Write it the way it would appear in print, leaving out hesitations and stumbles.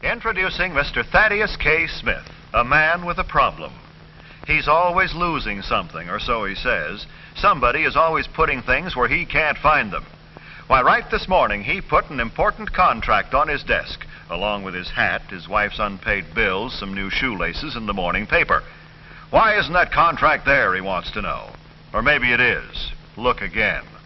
Introducing Mr. Thaddeus K. Smith, a man with a problem. He's always losing something, or so he says. Somebody is always putting things where he can't find them. Why, right this morning, he put an important contract on his desk, along with his hat, his wife's unpaid bills, some new shoelaces, and the morning paper. Why isn't that contract there, he wants to know. Or maybe it is. Look again.